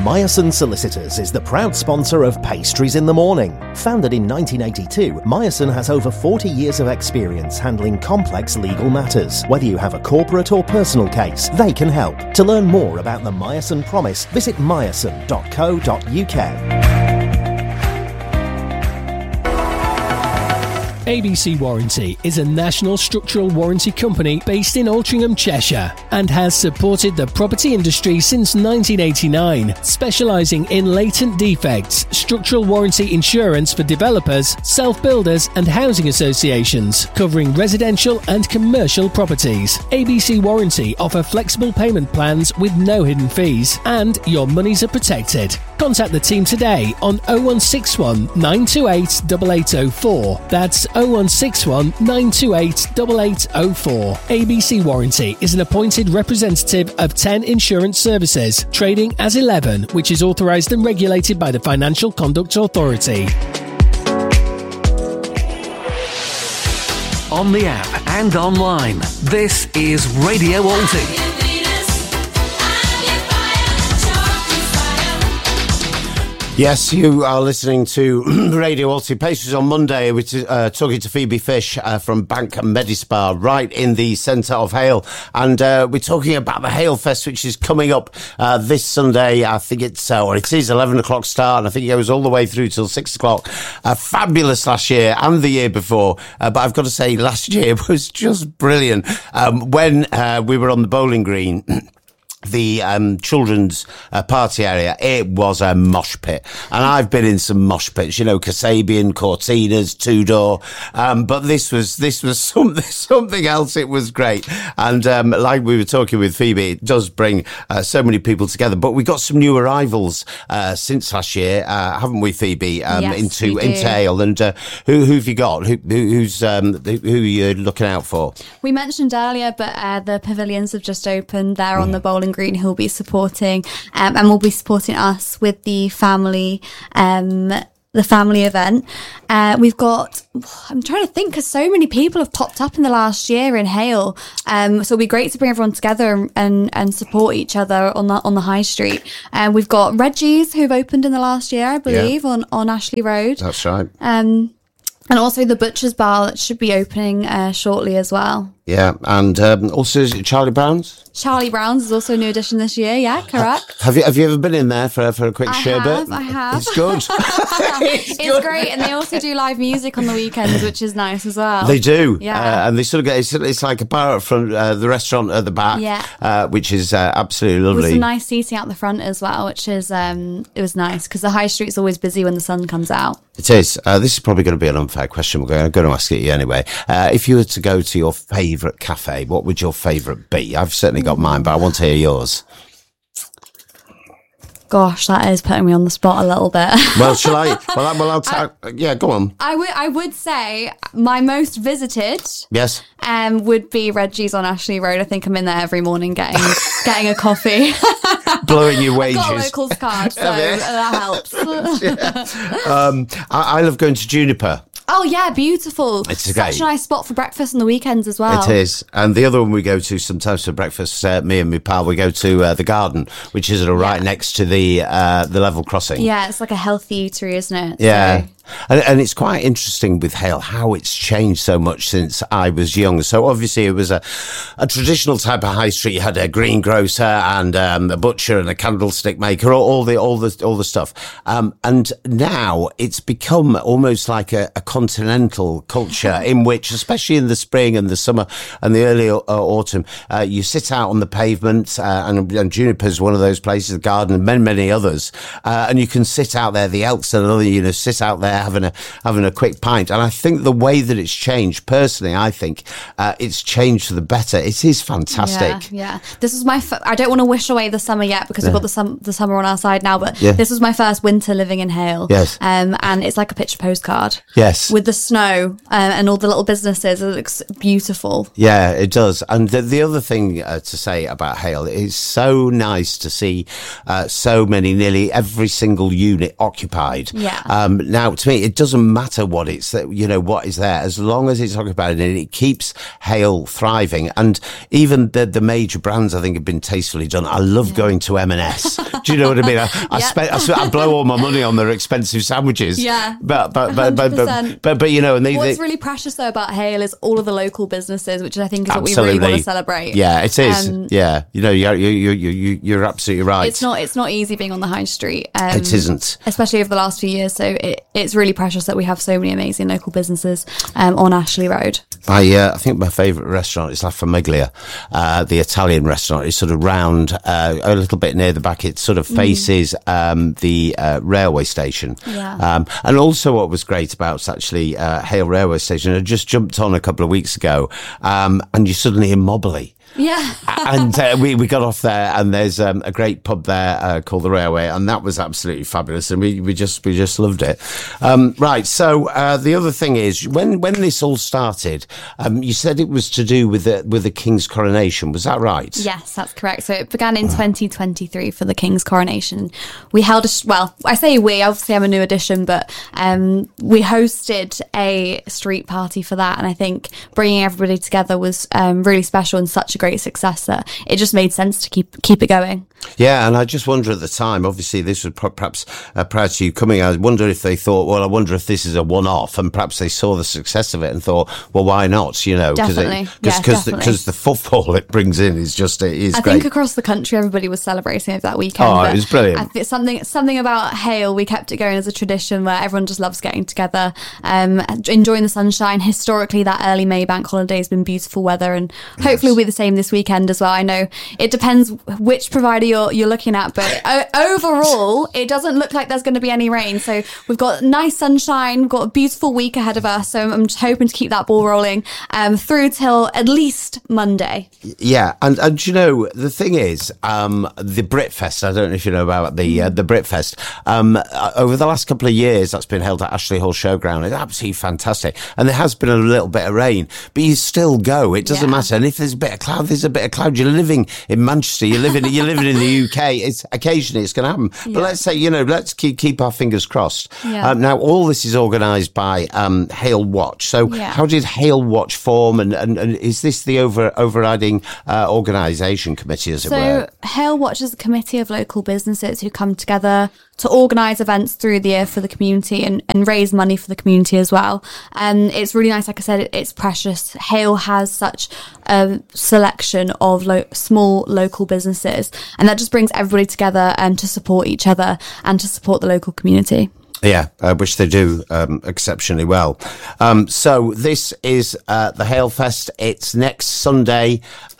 Meyerson Solicitors is the proud sponsor of Pastries in the Morning. Founded in 1982, Meyerson has over 40 years of experience handling complex legal matters. Whether you have a corporate or personal case, they can help. To learn more about the Meyerson Promise, visit meyerson.co.uk. ABC Warranty is a national structural warranty company based in Altrincham, Cheshire, and has supported the property industry since 1989, specialising in latent defects, structural warranty insurance for developers, self-builders and housing associations, covering residential and commercial properties. ABC Warranty offer flexible payment plans with no hidden fees, and your monies are protected. Contact the team today on 0161 928 8804. That's 0161 928 8804. ABC Warranty is an appointed representative of 10 Insurance Services, trading as 11, which is authorised and regulated by the Financial Conduct Authority. On the app and online, this is Radio Alti. Yes, you are listening to Radio Alti. Pastries on Monday, which is talking to Phoebe Fish from Bank Medispa, right in the centre of Hale. And we're talking about the Hale Fest, which is coming up this Sunday. I think it is 11 o'clock start, and I think it goes all the way through till 6 o'clock. Fabulous last year and the year before. But I've got to say, last year was just brilliant. When we were on the bowling green, the children's party area, it was a mosh pit. And I've been in some mosh pits, Kasabian, Cortinas, Tudor. But this was something else. It was great. And like we were talking with Phoebe, it does bring so many people together. But we got some new arrivals since last year, haven't we, Phoebe? Yes, into Hale. And who've you got? Who are you looking out for? We mentioned earlier, but the pavilions have just opened there on the bowling green. He'll be supporting and will be supporting us with the family event. We've got, I'm trying to think, because so many people have popped up in the last year in Hale, so it'll be great to bring everyone together and support each other on the high street. We've got Reggie's, who've opened in the last year, I believe, on Ashley Road. That's right. And also the Butcher's Bar that should be opening shortly as well. Yeah, and also is it Charlie Brown's? Charlie Brown's is also a new addition this year. Yeah, correct. Have you ever been in there for a quick sherbet? I have. It's good. It's great, and they also do live music on the weekends, which is nice as well. They do. Yeah, and they sort of get it's like a bar from the restaurant at the back. Yeah, which is absolutely lovely. With some nice seating out the front as well, which is it was nice because the high street's always busy when the sun comes out. It is. This is probably going to be an unfair question. I'm going to ask it you anyway. If you were to go to your favourite cafe, what would your favourite be? I've certainly got mine, but I want to hear yours. Gosh, that is putting me on the spot a little bit. Well, shall I? Yeah, go on. I would say my most visited. Yes. Would be Reggie's on Ashley Road. I think I'm in there every morning getting a coffee. Blowing your wages. I've got a locals card, so that helps. I love going to Juniper. Oh yeah, beautiful. It's such a nice spot for breakfast on the weekends as well. It is. And the other one we go to sometimes for breakfast, me and my pal, we go to the Garden, which is right next to the level crossing. Yeah, it's like a healthy eatery, isn't it? Yeah. So. And it's quite interesting with Hale how it's changed so much since I was young. So obviously it was a traditional type of high street. You had a greengrocer and a butcher and a candlestick maker, all the stuff. And now it's become almost like a continental culture in which, especially in the spring and the summer and the early autumn, you sit out on the pavement, and Juniper's one of those places, the Garden, and many others, and you can sit out there. The Elks and other, sit out there having a quick pint. And I think the way that it's changed, personally, I think it's changed for the better. It is fantastic. Yeah. This was my. I don't want to wish away the summer yet because we've got the summer on our side now. But this was my first winter living in Hale. Yes. And it's like a picture postcard. Yes. With the snow and all the little businesses, it looks beautiful. Yeah, it does. And the other thing to say about Hale, it's so nice to see so many, nearly every single unit occupied. Yeah. Now, to to me, it doesn't matter what it's, what is there, as long as it's occupied, and it keeps Hale thriving. And even the major brands, I think, have been tastefully done. I love going to M&S. Do you know what I mean? I blow all my money on their expensive sandwiches. Yeah, but and what's really precious though about Hale is all of the local businesses, which I think is absolutely. what we really want to celebrate. Yeah, it is. You're absolutely right. It's not easy being on the high street. It isn't, especially over the last few years. So it's really precious that we have so many amazing local businesses on Ashley Road. I think my favourite restaurant is La Famiglia, the Italian restaurant. It's sort of round, a little bit near the back. It sort of faces the railway station. Yeah. And also what was great about actually Hale Railway Station, I just jumped on a couple of weeks ago, and you're suddenly in Mobley. Yeah. And we got off there, and there's a great pub there called The Railway, and that was absolutely fabulous, and we just loved it. Right, so the other thing is, when this all started, you said it was to do with the King's coronation. Was that right? Yes, that's correct. So it began in 2023 for the King's coronation. We held I say we, obviously I'm a new addition, but we hosted a street party for that, and I think bringing everybody together was really special and such a great success that it just made sense to keep it going. Yeah, and I just wonder at the time, obviously this was perhaps prior to you coming, I wonder if they thought, well, I wonder if this is a one-off, and perhaps they saw the success of it and thought, well, why not? Definitely. Because the footfall it brings in is great. I think across the country everybody was celebrating it that weekend. Oh, it was brilliant. I think something about Hale, we kept it going as a tradition where everyone just loves getting together, enjoying the sunshine. Historically, that early May bank holiday has been beautiful weather, and hopefully will be the same this weekend as well. I know it depends which provider you're looking at, but overall it doesn't look like there's going to be any rain, so we've got nice sunshine, we've got a beautiful week ahead of us, so I'm just hoping to keep that ball rolling through till at least Monday. Yeah, and the thing is, the Britfest, I don't know if you know about the Britfest, over the last couple of years that's been held at Ashley Hall Showground. It's absolutely fantastic, and there has been a little bit of rain, but you still go, it doesn't matter. And if there's a bit of cloud, there's a bit of cloud. You're living in Manchester, you're living in the UK. Occasionally it's going to happen, but let's say, let's keep our fingers crossed. Now all this is organised by Hale Watch. So how did Hale Watch form, and is this the overriding organisation committee, as it were? So Hale Watch is a committee of local businesses who come together to organise events through the year for the community and raise money for the community as well. And it's really nice, like I said, it's precious. Hale has such a selection of small local businesses, and that just brings everybody together to support each other and to support the local community. Yeah, which they do exceptionally well. So this is the Hale Fest. It's next Sunday,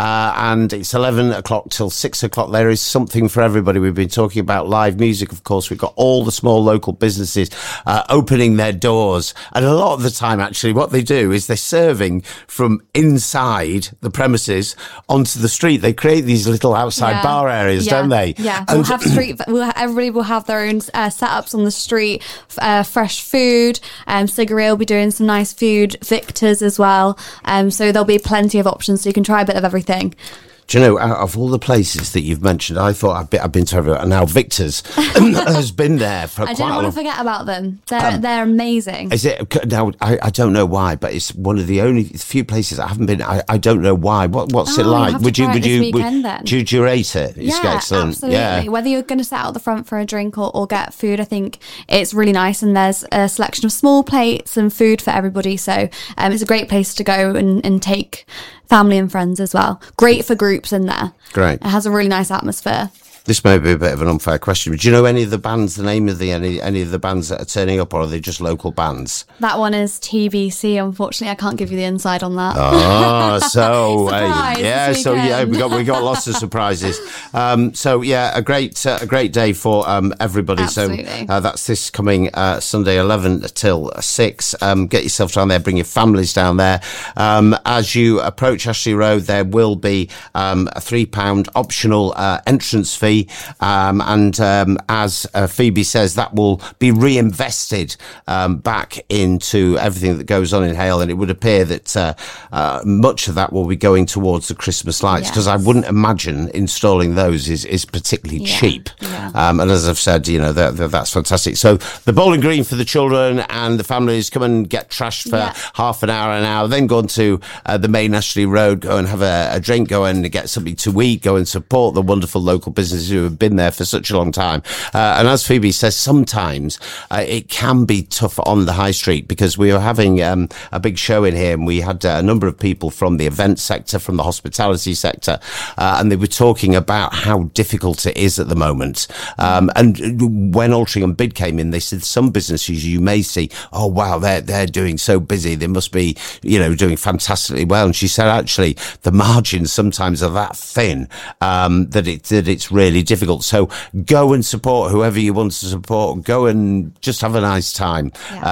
and it's 11 o'clock till 6 o'clock. There is something for everybody. We've been talking about live music, of course. We've got all the small local businesses opening their doors. And a lot of the time, actually, what they do is they're serving from inside the premises onto the street. They create these little outside bar areas, don't they? Yeah, everybody will have their own setups on the street. Fresh food, Cigarette will be doing some nice food, Victor's as well, so there'll be plenty of options, so you can try a bit of everything. Do you know, out of all the places that you've mentioned, I thought I've been to everywhere, and now Victor's has been there for quite a long time. I didn't want to forget about them. They're amazing. Is it? Now, I don't know why, but it's one of the only few places I haven't been. I don't know why. What's it like? Would you rate it? It's excellent. Absolutely. Yeah. Whether you're going to sit out the front for a drink or get food, I think it's really nice, and there's a selection of small plates and food for everybody, so it's a great place to go and take family and friends as well. Great for groups in there. Great. It has a really nice atmosphere. This may be a bit of an unfair question, but do you know any of the bands, the name of any of the bands that are turning up, or are they just local bands? That one is TBC. Unfortunately, I can't give you the inside on that. Oh, so Surprise, we got lots of surprises. A great day for everybody. Absolutely. So that's this coming Sunday, 11 till 6. Get yourself down there, bring your families down there. As you approach Ashley Road, there will be a £3 optional entrance fee. As Phoebe says, that will be reinvested back into everything that goes on in Hale, and it would appear that much of that will be going towards the Christmas lights, because I wouldn't imagine installing those is particularly cheap. And as I've said, that's fantastic. So the bowling green for the children and the families, come and get trashed for half an hour, then go on to the main Ashley Road, go and have a drink, go and get something to eat, go and support the wonderful local businesses who have been there for such a long time. And as Phoebe says, sometimes it can be tough on the high street, because we were having a big show in here, and we had a number of people from the event sector, from the hospitality sector, and they were talking about how difficult it is at the moment. And when Altrincham Bid came in, they said some businesses you may see, oh wow, they're doing so busy, they must be doing fantastically well. And she said actually the margins sometimes are that thin that it's really difficult. So go and support whoever you want to support. Go and just have a nice time.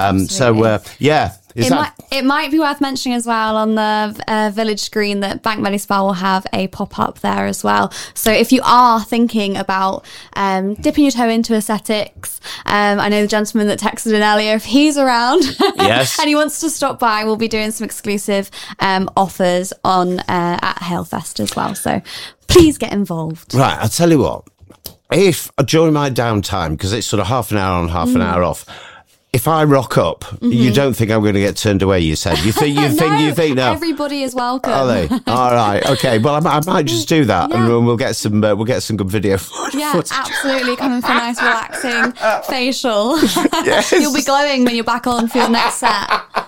It might be worth mentioning as well on the village green that Bank Medispa will have a pop-up there as well. So if you are thinking about dipping your toe into aesthetics, I know the gentleman that texted in earlier, if he's around yes. and he wants to stop by, we'll be doing some exclusive offers on at Hailfest as well. So please get involved. Right, I'll tell you what. If during my downtime, because it's sort of half an hour on, half an hour off, if I rock up, you don't think I'm going to get turned away, you said. You think no. Everybody is welcome. Are they? All right. Okay. Well, I might just do that, and we'll get some good video footage. Yeah, absolutely. Coming for a nice relaxing facial. Yes. You'll be glowing when you're back on for your next set.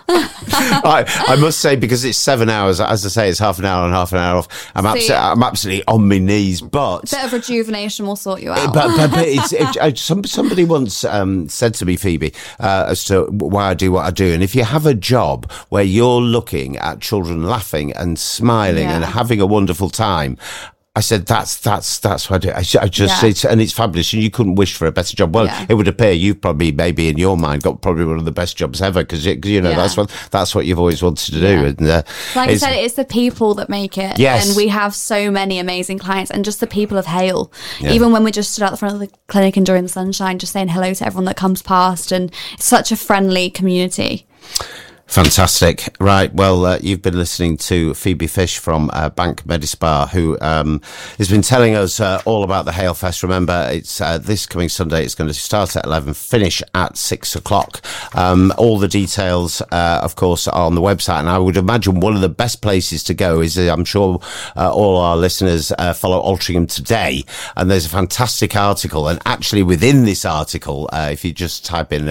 I must say, because it's 7 hours, as I say, it's half an hour on, half an hour off. I'm absolutely on my knees, but a bit of rejuvenation will sort you out. But somebody once said to me, Phoebe, as to why I do what I do, and if you have a job where you're looking at children laughing and smiling and having a wonderful time, I said, that's what I do. And it's fabulous, and you couldn't wish for a better job. Well, it would appear you've probably, maybe in your mind, got probably one of the best jobs ever, because that's what you've always wanted to do. And, like I said, it's the people that make it. Yes. And we have so many amazing clients, and just the people of Hale. Yeah. Even when we just stood out the front of the clinic enjoying the sunshine, just saying hello to everyone that comes past, and it's such a friendly community. Fantastic. Right. Well, you've been listening to Phoebe Fish from Bank Medispa, who has been telling us all about the Hailfest. Remember, it's this coming Sunday. It's going to start at 11, finish at 6 o'clock. All the details, of course, are on the website. And I would imagine one of the best places to go is, I'm sure all our listeners follow Altrincham Today. And there's a fantastic article. And actually within this article, if you just type in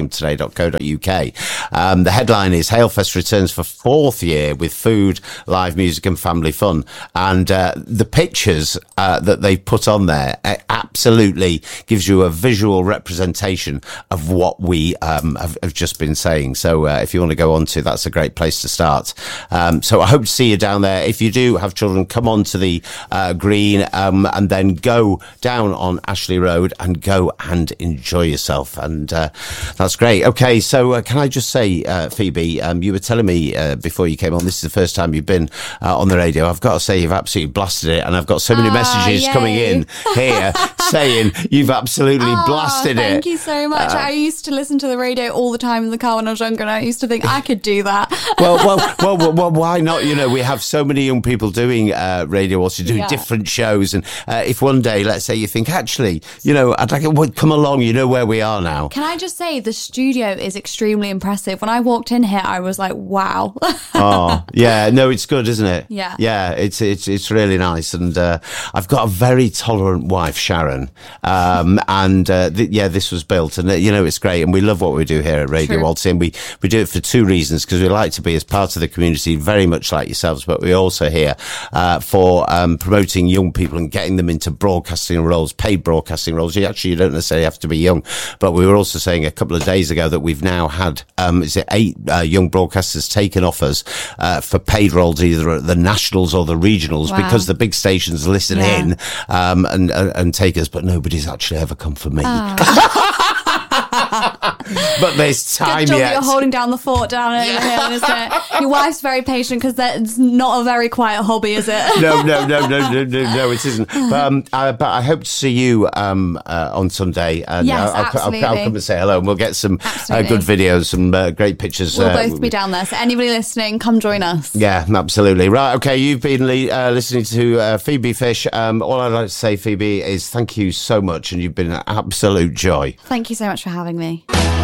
altringhamtoday.co.uk, the headline is Hailfest returns for 4th year with food, live music and family fun. And the pictures that they put on there absolutely gives you a visual representation of what we have just been saying. So if you want to go on to, that's a great place to start. So I hope to see you down there. If you do have children, come on to the green and then go down on Ashley Road and go and enjoy yourself. And that's great. Okay, so can I just say, Phoebe, you were telling me before you came on, this is the first time you've been on the radio. I've got to say you've absolutely blasted it, and I've got so many messages coming in here saying you've absolutely blasted it. Thank you so much. I used to listen to the radio all the time in the car when I was younger, and I used to think I could do that. well, why not? We have so many young people doing radio, also doing different shows, and if one day, let's say, you think, actually, I'd like to come along, where we are now. Can I just say the studio is extremely impressive. When I walked in here, I was like, wow. Oh, yeah. No, it's good, isn't it? Yeah. Yeah, it's really nice. And I've got a very tolerant wife, Sharon. This was built. And, it's great. And we love what we do here at Radio Walty. And we do it for two reasons, because we like to be as part of the community, very much like yourselves. But we're also here for promoting young people and getting them into broadcasting roles, paid broadcasting roles. You don't necessarily have to be young. But we were also saying a couple of days ago that we've now had, 8 young broadcasters taken offers for paid roles, either at the nationals or the regionals, because the big stations listen in and take us, but nobody's actually ever come for me. But there's time Good job yet. you're holding down the fort down over the hill, isn't it? Your wife's very patient because that's not a very quiet hobby, is it? No, it isn't. But I hope to see you on Sunday. And Yes, I'll come and say hello, and we'll get some good videos, some great pictures. We'll both be down there. So anybody listening, come join us. Yeah, absolutely. Right, okay, you've been listening to Phoebe Fish. All I'd like to say, Phoebe, is thank you so much, and you've been an absolute joy. Thank you so much for having me.